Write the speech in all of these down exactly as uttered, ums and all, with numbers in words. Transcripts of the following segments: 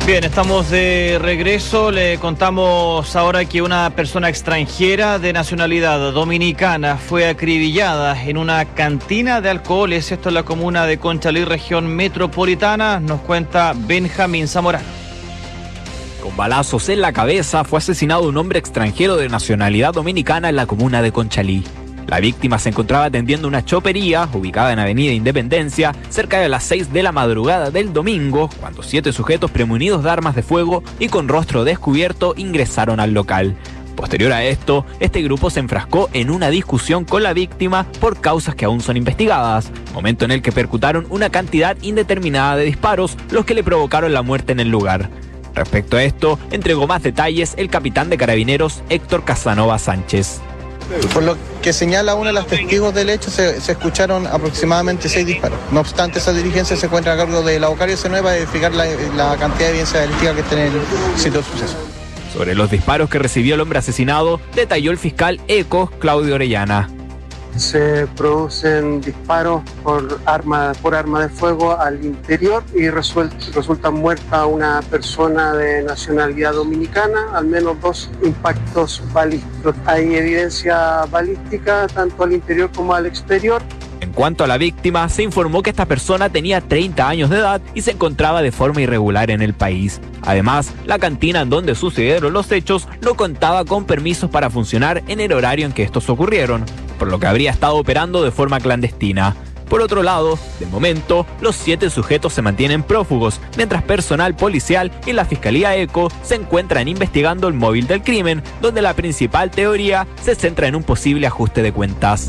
Bien, estamos de regreso. Le contamos ahora que una persona extranjera de nacionalidad dominicana fue acribillada en una cantina de alcoholes. Esto en la comuna de Conchalí, región metropolitana. Nos cuenta Benjamín Zamorano. Con balazos en la cabeza fue asesinado un hombre extranjero de nacionalidad dominicana en la comuna de Conchalí. La víctima se encontraba atendiendo una chopería ubicada en Avenida Independencia cerca de las seis de la madrugada del domingo, cuando siete sujetos premunidos de armas de fuego y con rostro descubierto ingresaron al local. Posterior a esto, este grupo se enfrascó en una discusión con la víctima por causas que aún son investigadas, momento en el que percutaron una cantidad indeterminada de disparos, los que le provocaron la muerte en el lugar. Respecto a esto, entregó más detalles el capitán de Carabineros Héctor Casanova Sánchez. Por lo que señala uno de los testigos del hecho, se, se escucharon aproximadamente seis disparos. No obstante, esa diligencia se encuentra a cargo de la Bocario C nueve para verificar la, la cantidad de evidencia delictiva que está en el sitio del suceso. Sobre los disparos que recibió el hombre asesinado, detalló el fiscal ECO, Claudio Orellana. Se producen disparos por arma, por arma de fuego al interior y resulta, resulta muerta una persona de nacionalidad dominicana, al menos dos impactos balísticos. Hay evidencia balística tanto al interior como al exterior. En cuanto a la víctima, se informó que esta persona tenía treinta años de edad y se encontraba de forma irregular en el país. Además, la cantina en donde sucedieron los hechos no contaba con permisos para funcionar en el horario en que estos ocurrieron, por lo que habría estado operando de forma clandestina. Por otro lado, de momento, los siete sujetos se mantienen prófugos, mientras personal policial y la Fiscalía ECO se encuentran investigando el móvil del crimen, donde la principal teoría se centra en un posible ajuste de cuentas.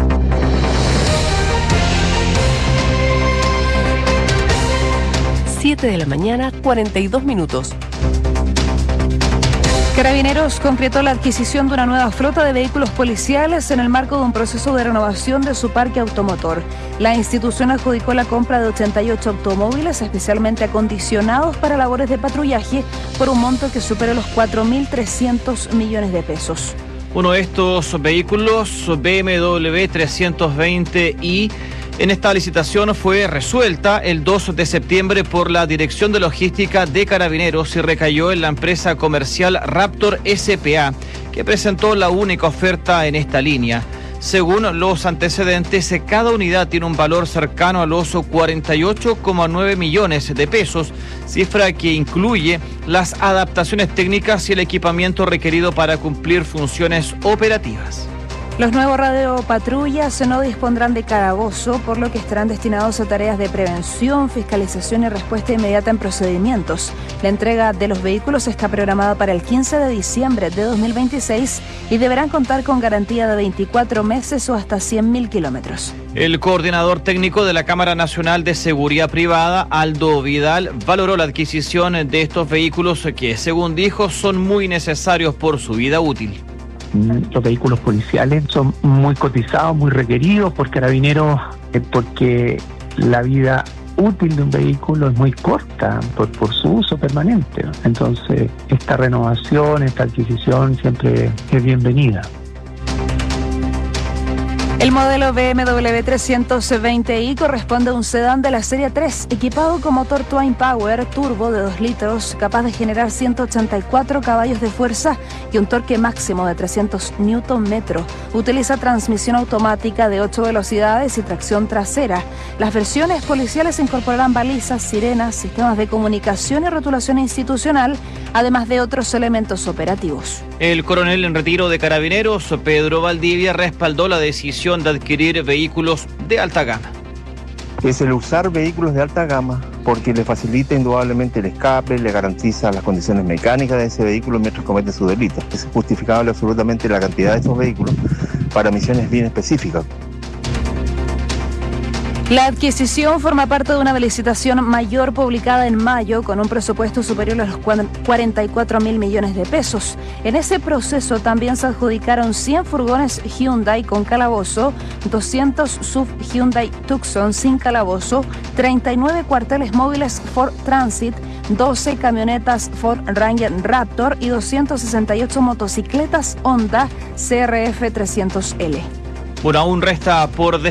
siete de la mañana, cuarenta y dos minutos. Carabineros concretó la adquisición de una nueva flota de vehículos policiales en el marco de un proceso de renovación de su parque automotor. La institución adjudicó la compra de ochenta y ocho automóviles especialmente acondicionados para labores de patrullaje por un monto que supera los cuatro mil trescientos millones de pesos. Uno de estos vehículos, B M W trescientos veinte i, en esta licitación fue resuelta el dos de septiembre por la Dirección de Logística de Carabineros y recayó en la empresa comercial Raptor S P A, que presentó la única oferta en esta línea. Según los antecedentes, cada unidad tiene un valor cercano a los cuarenta y ocho coma nueve millones de pesos, cifra que incluye las adaptaciones técnicas y el equipamiento requerido para cumplir funciones operativas. Los nuevos radiopatrullas no dispondrán de calabozo, por lo que estarán destinados a tareas de prevención, fiscalización y respuesta inmediata en procedimientos. La entrega de los vehículos está programada para el quince de diciembre de dos mil veintiséis y deberán contar con garantía de veinticuatro meses o hasta cien mil kilómetros. El coordinador técnico de la Cámara Nacional de Seguridad Privada, Aldo Vidal, valoró la adquisición de estos vehículos que, según dijo, son muy necesarios por su vida útil. Los vehículos policiales son muy cotizados, muy requeridos por Carabineros, porque la vida útil de un vehículo es muy corta por, por su uso permanente. Entonces, esta renovación, esta adquisición siempre es bienvenida. El modelo B M W trescientos veinte i corresponde a un sedán de la serie tres, equipado con motor Twin Power turbo de dos litros, capaz de generar ciento ochenta y cuatro caballos de fuerza y un torque máximo de trescientos newton metros. Utiliza transmisión automática de ocho velocidades y tracción trasera. Las versiones policiales incorporarán balizas, sirenas, sistemas de comunicación y rotulación institucional, además de otros elementos operativos. El coronel en retiro de Carabineros, Pedro Valdivia, respaldó la decisión de adquirir vehículos de alta gama. Es el usar vehículos de alta gama porque le facilita indudablemente el escape, le garantiza las condiciones mecánicas de ese vehículo mientras comete su delito. Es justificable absolutamente la cantidad de estos vehículos para misiones bien específicas. La adquisición forma parte de una licitación mayor publicada en mayo con un presupuesto superior a los cuarenta y cuatro mil millones de pesos. En ese proceso también se adjudicaron cien furgones Hyundai con calabozo, doscientos S U V Hyundai Tucson sin calabozo, treinta y nueve cuarteles móviles Ford Transit, doce camionetas Ford Ranger Raptor y doscientas sesenta y ocho motocicletas Honda C R F trescientos L. Bueno, aún resta por